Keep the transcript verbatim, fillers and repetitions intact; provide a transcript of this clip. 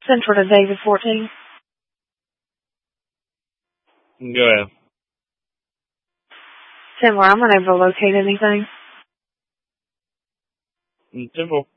Central to David fourteen. Go ahead. Timber, I'm unable to locate anything. Simple.